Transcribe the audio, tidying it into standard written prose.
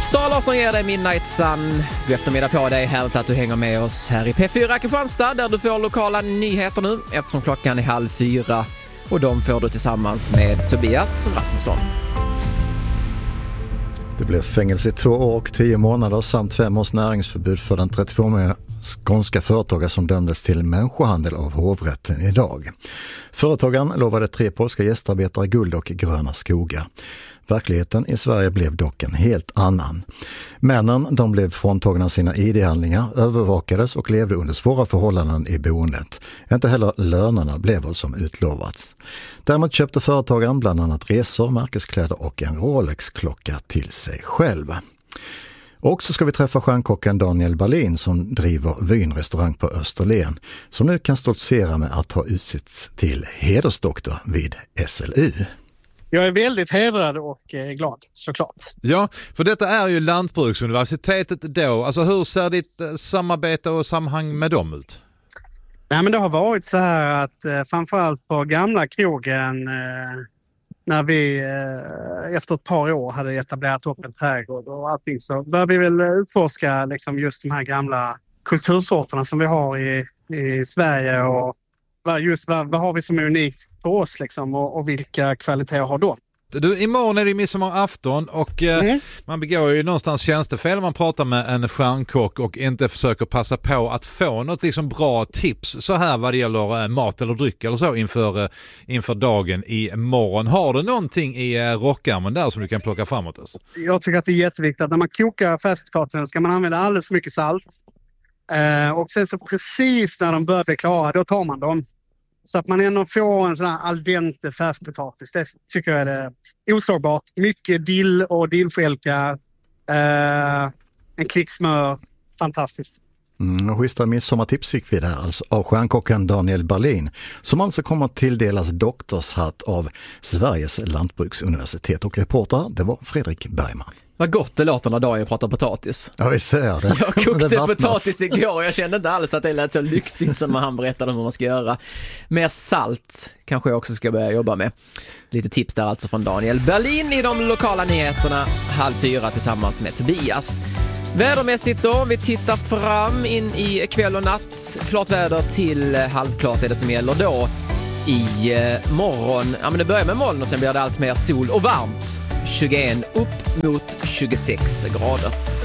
Sara Larsson ger dig Midnight Sun. God eftermiddag på dig. Härligt att du hänger med oss här i P4 Kristianstad där du får lokala nyheter nu eftersom klockan är 3:30 och de får du tillsammans med Tobias Rasmusson. Det blev fängelse i 2 år och 10 månader samt 5 års näringsförbud för den 35-åriga skånska företagare som dömdes till människohandel av hovrätten idag. Företagaren lovade 3 polska gästarbetare guld och gröna skogar. Verkligheten i Sverige blev dock en helt annan. Männen de blev fråntagna sina ID-handlingar, övervakades och levde under svåra förhållanden i boendet. Inte heller lönerna blev väl som utlovats. Däremot köpte företagaren bland annat resor, märkeskläder och en Rolex-klocka till sig själv. Och så ska vi träffa stjärnkocken Daniel Berlin som driver Vyn-restaurang på Österlen, som nu kan stoltsera med att ha utsetts till hedersdoktor vid SLU. Jag är väldigt hedrad och glad, såklart. Ja, för detta är ju Lantbruksuniversitetet då. Alltså hur ser ditt samarbete och sammanhang med dem ut? Nej, men det har varit så här att framförallt på gamla krogen när vi efter ett par år hade etablerat upp en trädgård och allting, så började vi väl utforska liksom just de här gamla kultursorterna som vi har i Sverige och just vad har vi som är unikt för oss liksom, och vilka kvaliteter har de. Du, imorgon är det midsommarafton och man begår ju någonstans tjänstefel. Man pratar med en stjärnkock och inte försöker passa på att få något liksom bra tips så här vad det gäller mat eller dryck eller så inför dagen imorgon. Har du någonting i rockärmen där som du kan plocka framåt oss? Jag tycker att det är jätteviktigt att när man kokar färskpotatisen ska man använda alldeles för mycket salt. Och sen så precis när de börjar bli klara, då tar man dem. Så att man ändå får en sån här al dente färskpotatis. Det tycker jag är oslagbart. Mycket dill och dillskälka. En klick smör. Fantastiskt. Schyssta midsommartips fick vi där alltså av stjärnkocken Daniel Berlin, som alltså kommer att tilldelas doktorshatt av Sveriges lantbruksuniversitet, och reporter det var Fredrik Bergman. Vad gott det låter när Daniel pratar potatis. Ja, vi ser det. Jag kokte potatis igår och jag kände inte alls att det lät så lyxigt som han berättade om hur man ska göra. Mer salt kanske jag också ska börja jobba med. Lite tips där alltså från Daniel Berlin i de lokala nyheterna 3:30 tillsammans med Tobias. Vädermässigt då, vi tittar fram in i kväll och natt. Klart väder till halvklart är det som gäller då. I morgon, ja men det börjar med moln och sen blir det allt mer sol och varmt. 21 upp mot 26 grader.